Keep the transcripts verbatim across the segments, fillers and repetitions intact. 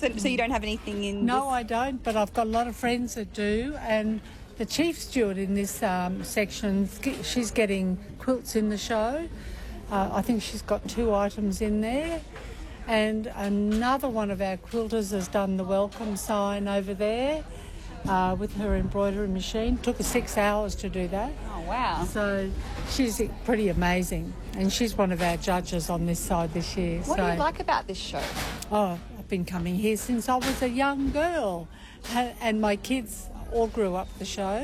So, so you don't have anything in No, this? I don't, but I've got a lot of friends that do, and the chief steward in this um, section, she's getting quilts in the show. Uh, I think she's got two items in there. And another one of our quilters has done the welcome sign over there uh, with her embroidery machine. Took her six hours to do that. Oh, wow. So she's pretty amazing. And she's one of our judges on this side this year. What so, do you like about this show? Oh, I've been coming here since I was a young girl. And my kids all grew up the show.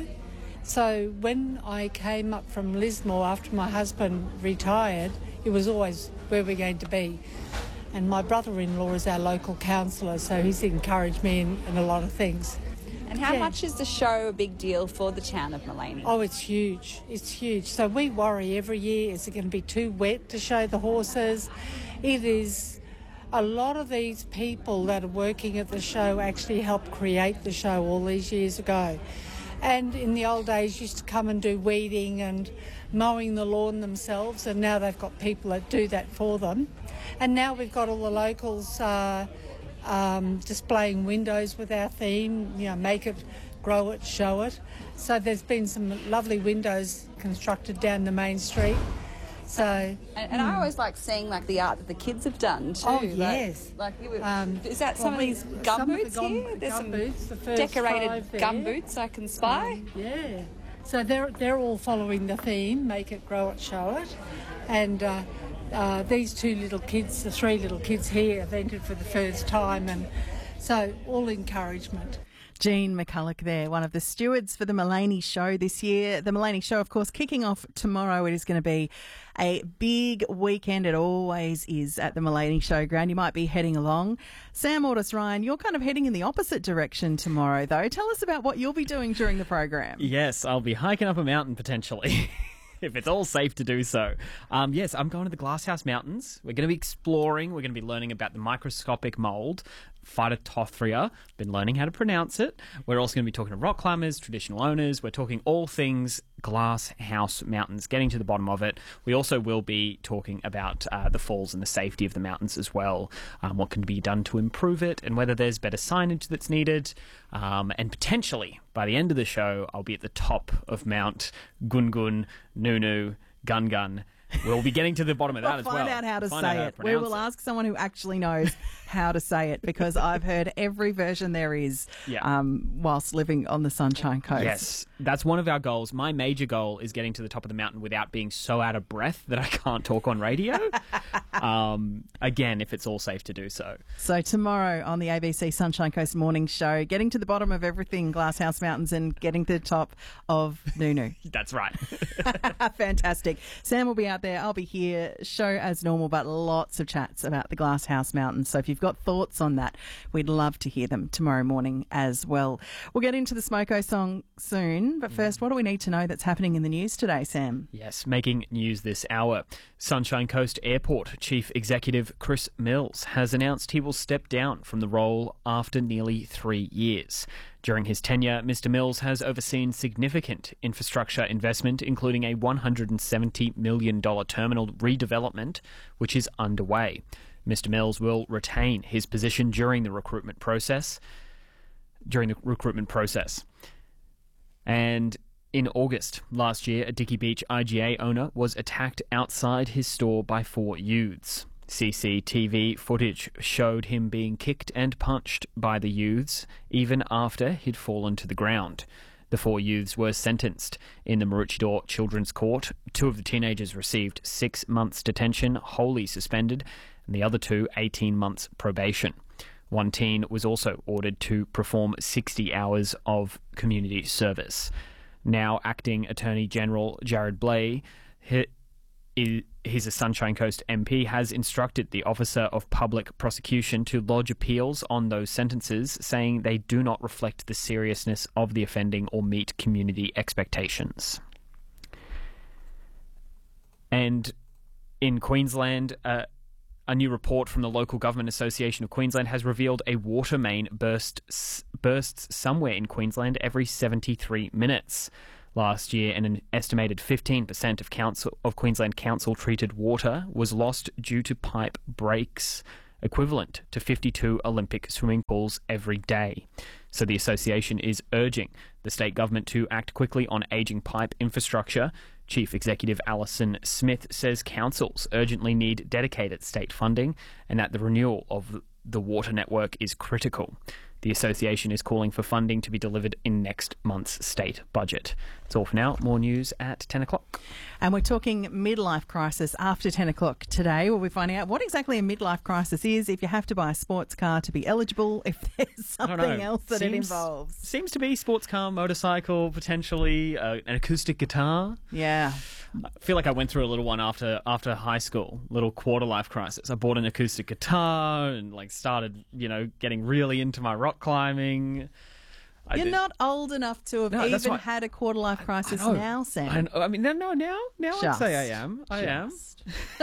So when I came up from Lismore after my husband retired, it was always where we're going to be. And my brother-in-law is our local councillor, so he's encouraged me in, in a lot of things. And how Yeah. much is the show a big deal for the town of Maleny? Oh, it's huge. It's huge. So we worry every year, is it going to be too wet to show the horses? It is. A lot of these people that are working at the show actually helped create the show all these years ago. And in the old days used to come and do weeding and mowing the lawn themselves, and now they've got people that do that for them. And now we've got all the locals uh, um, displaying windows with our theme, you know, make it, grow it, show it. So there's been some lovely windows constructed down the main street. So, and, and I always like seeing like the art that the kids have done too. Oh, like, yes. Like, it was, Um, is that some well, of these we- gum some of the boots gum- here? There's gum some boots, the first decorated five there. gum boots I can spy. Um, yeah. So they're they're all following the theme, make it, grow it, show it. And uh, uh, these two little kids, the three little kids here, have entered for the first time, and so all encouragement. Jean McCulloch there, one of the stewards for the Maleny Show this year. The Maleny Show, of course, kicking off tomorrow. It is going to be a big weekend. It always is at the Maleny Showground. You might be heading along. Sam Ortis Ryan, you're kind of heading in the opposite direction tomorrow, though. Tell us about what you'll be doing during the program. Yes, I'll be hiking up a mountain potentially. If it's all safe to do so. Um, yes, I'm going to the Glasshouse Mountains. We're going to be exploring. We're going to be learning about the microscopic mould, Phytophthora. Been learning how to pronounce it. We're also going to be talking to rock climbers, traditional owners. We're talking all things Glasshouse Mountains, getting to the bottom of it. We also will be talking about uh, the falls and the safety of the mountains as well, um, what can be done to improve it, and whether there's better signage that's needed. Um, and potentially, by the end of the show, I'll be at the top of Mount Gungun, Nunu, Gun Gun. We'll be getting to the bottom of that we'll as well. Find out how to find say how it. to We will it. ask someone who actually knows how to say it, because I've heard every version there is Yeah. um, whilst living on the Sunshine Coast. Yes, that's one of our goals. My major goal is getting to the top of the mountain without being so out of breath that I can't talk on radio. um, again, if it's all safe to do so. So tomorrow on the A B C Sunshine Coast Morning Show, getting to the bottom of everything Glasshouse Mountains and getting to the top of Nunu. That's right. Fantastic. Sam will be out there. I'll be here. Show as normal, but lots of chats about the Glasshouse Mountains. So if you've got thoughts on that, we'd love to hear them tomorrow morning as well. We'll get into the Smoko song soon, but first, what do we need to know that's happening in the news today, Sam? Yes, making news this hour. Sunshine Coast Airport Chief Executive Chris Mills has announced he will step down from the role after nearly three years. During his tenure, Mister Mills has overseen significant infrastructure investment, including a one hundred seventy million dollars terminal redevelopment, which is underway. Mister Mills will retain his position during the recruitment process. During the recruitment process. And in August last year, a Dickey Beach I G A owner was attacked outside his store by four youths. C C T V footage showed him being kicked and punched by the youths, even after he'd fallen to the ground. The four youths were sentenced in the Maroochydore Children's Court. Two of the teenagers received six months detention, wholly suspended, and the other two, eighteen months probation. One teen was also ordered to perform sixty hours of community service. Now, Acting Attorney General Jared Blay, he, he's a Sunshine Coast M P, has instructed the Officer of Public Prosecution to lodge appeals on those sentences, saying they do not reflect the seriousness of the offending or meet community expectations. And in Queensland, uh, a new report from the Local Government Association of Queensland has revealed a water main burst, bursts somewhere in Queensland every seventy-three minutes. Last year, an estimated fifteen percent of council of Queensland council-treated water was lost due to pipe breaks equivalent to fifty-two Olympic swimming pools every day. So the association is urging the state government to act quickly on ageing pipe infrastructure. Chief Executive Alison Smith says councils urgently need dedicated state funding and that the renewal of the water network is critical. The association is calling for funding to be delivered in next month's state budget. That's all for now. More news at ten o'clock. And we're talking midlife crisis after ten o'clock today. We'll be finding out what exactly a midlife crisis is, if you have to buy a sports car to be eligible, if there's something else that seems, it involves. Seems to be sports car, motorcycle, potentially uh, an acoustic guitar. Yeah. I feel like I went through a little one after after high school, little quarter life crisis. I bought an acoustic guitar and like started, you know, getting really into my rock climbing. I You're did- not old enough to have No, that's even why- had a quarter life crisis I know. now, Sam. I, know. I mean, no, no, now, now I'd say I Just. am. I am. Just.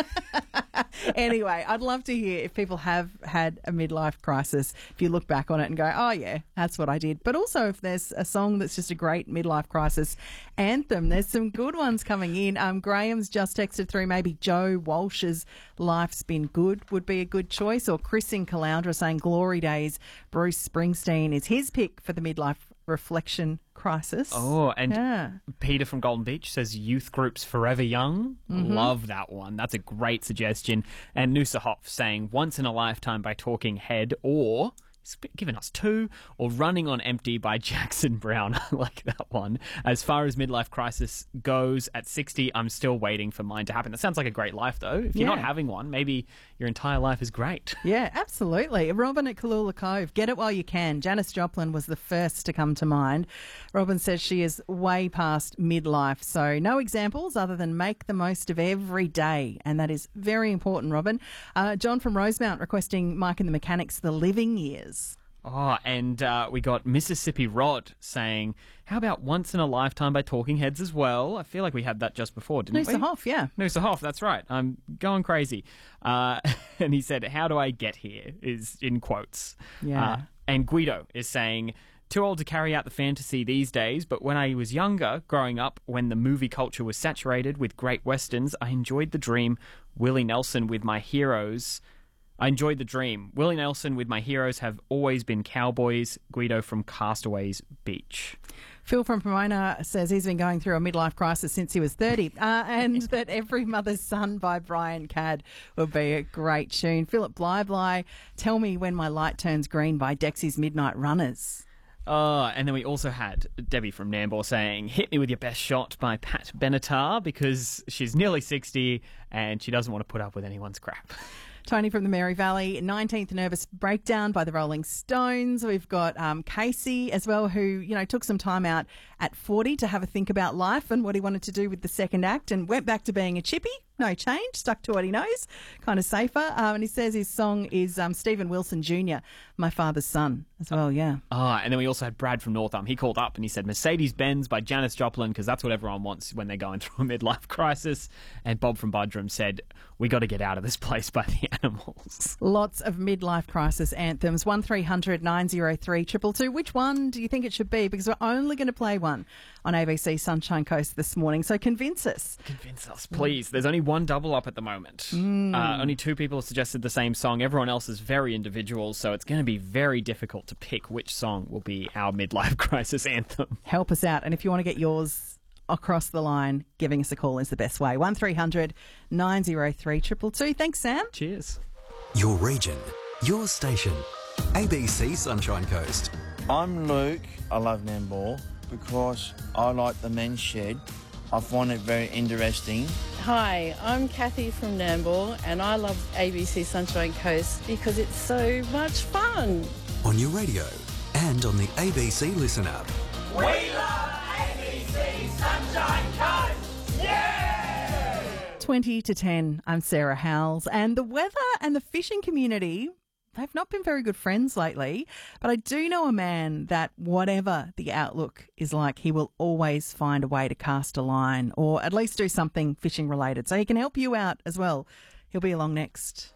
Anyway, I'd love to hear if people have had a midlife crisis, if you look back on it and go, oh yeah, that's what I did. But also if there's a song that's just a great midlife crisis anthem, there's some good ones coming in. Um, Graham's just texted through maybe Joe Walsh's Life's Been Good would be a good choice, or Chris in Caloundra saying Glory Days, Bruce Springsteen is his pick for the midlife reflection crisis. Oh, and Yeah. Peter from Golden Beach says Youth Groups Forever Young. Mm-hmm. Love that one. That's a great suggestion. And Noosa Hoff saying Once in a Lifetime by Talking Head, or he's given us two, or Running on Empty by Jackson Brown. I like that one. As far as midlife crisis goes, at sixty, I'm still waiting for mine to happen. That sounds like a great life, though. If you're Yeah. not having one, maybe your entire life is great. Yeah, absolutely. Robin at Kalula Cove, get it while you can. Janice Joplin was the first to come to mind. Robin says she is way past midlife, so no examples other than make the most of every day, and that is very important, Robin. Uh, John from Rosemount requesting Mike and the Mechanics, The Living Years. Oh, and uh, we got Mississippi Rod saying, how about Once in a Lifetime by Talking Heads as well? I feel like we had that just before, didn't we? Noosa Hoff, yeah. Noosa Hoff, that's right. I'm going crazy. Uh, and he said, how do I get here, is in quotes. Yeah. Uh, and Guido is saying, too old to carry out the fantasy these days, but when I was younger, growing up, when the movie culture was saturated with great westerns, I enjoyed the dream. Willie Nelson with my heroes... I enjoyed the dream. Willie Nelson with my heroes have always been cowboys. Guido from Castaways Beach. Phil from Pomona says he's been going through a midlife crisis since he was thirty, uh, and that Every Mother's Son by Brian Cadd would be a great tune. Philip Blybly, Tell Me When My Light Turns Green by Dexy's Midnight Runners. Oh, and then we also had Debbie from Nambour saying, Hit Me With Your Best Shot by Pat Benatar, because she's nearly sixty and she doesn't want to put up with anyone's crap. Tony from the Mary Valley, nineteenth Nervous Breakdown by the Rolling Stones. We've got um, Casey as well, who, you know, took some time out at forty to have a think about life and what he wanted to do with the second act, and went back to being a chippy. No change, stuck to what he knows, kind of safer. Um, and he says his song is um, Stephen Wilson Junior, My Father's Son, as well, yeah. Ah, and then we also had Brad from Northam. He called up and he said Mercedes-Benz by Janis Joplin, because that's what everyone wants when they're going through a midlife crisis. And Bob from Budrum said, we got to get out of this place by the Animals. Lots of midlife crisis anthems. one three hundred nine oh three two two two. Which one do you think it should be? Because we're only going to play one on A B C Sunshine Coast this morning, so convince us. Convince us, please. There's only one double up at the moment. Mm. Uh, only two people have suggested the same song. Everyone else is very individual, so it's going to be very difficult to pick which song will be our midlife crisis anthem. Help us out. And if you want to get yours across the line, giving us a call is the best way. one three hundred nine oh three two two two. Thanks, Sam. Cheers. Your region, your station. A B C Sunshine Coast. I'm Luke. I love Nambour because I like the men's shed. I find it very interesting. Hi, I'm Kathy from Nambour and I love A B C Sunshine Coast because it's so much fun. On your radio and on the A B C Listen app. We love A B C Sunshine Coast! Yeah! twenty to ten, I'm Sarah Howells, and the weather and the fishing community, they've not been very good friends lately, but I do know a man that whatever the outlook is like, he will always find a way to cast a line or at least do something fishing related, so he can help you out as well. He'll be along next.